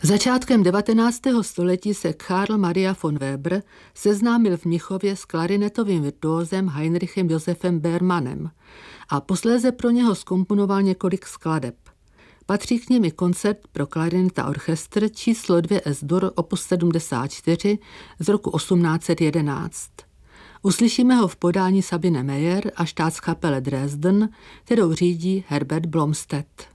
Začátkem 19. století se Karl Maria von Weber seznámil v Mnichově s klarinetovým virtuózem Heinrichem Josefem Bermanem a posléze pro něho zkomponoval několik skladeb. Patří k nim i koncert pro klarinet a orchestr číslo 2 S-dur opus 74 z roku 1811. Uslyšíme ho v podání Sabine Meyer a Staatskapelle Dresden, kterou řídí Herbert Blomstedt.